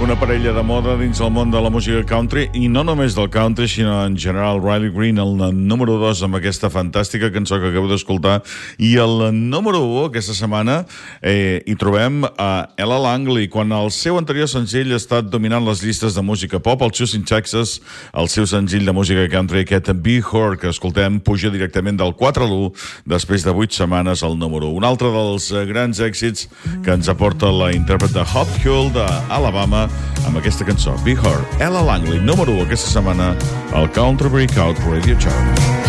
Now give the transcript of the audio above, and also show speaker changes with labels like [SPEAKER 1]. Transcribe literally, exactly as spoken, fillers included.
[SPEAKER 1] una parella de moda dins el món de la música country, i no només del country, sinó en general. Riley Green, el número dos amb aquesta fantàstica cançó que acabeu d'escoltar, i el número u aquesta setmana eh, hi trobem a Ella Langley, quan el seu anterior senzill ha estat dominant les llistes de música pop, el Houston, Texas, el seu senzill de música country, aquest Be Her, que escoltem, puja directament del quatre a l'u després de vuit setmanes al número u. Un altre dels grans èxits que ens aporta la intèrpret de Hot Hull d'Alabama amb aquesta cançó, Be Her. Ella Langley, número u aquesta setmana al Country Breakout Radio Chart.